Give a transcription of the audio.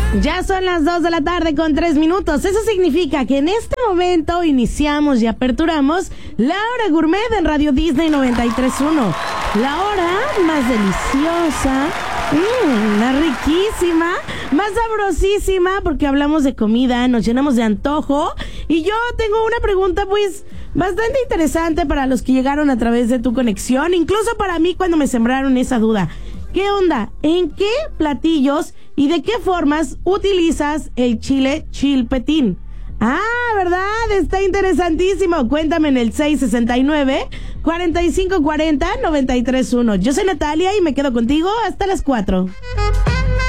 Ya son las 2 de la tarde con 3 minutos. Eso significa que en este momento iniciamos y aperturamos la hora gourmet en Radio Disney 93.1. La hora más deliciosa, más riquísima, más sabrosísima, porque hablamos de comida, nos llenamos de antojo. Y yo tengo una pregunta pues bastante interesante para los que llegaron a través de tu conexión, incluso para mí cuando me sembraron esa duda. ¿Qué onda? ¿En qué platillos y de qué formas utilizas el chile chilpetín? Ah, ¿verdad? Está interesantísimo. Cuéntame en el 669-4540-931. Yo soy Natalia y me quedo contigo hasta las 4.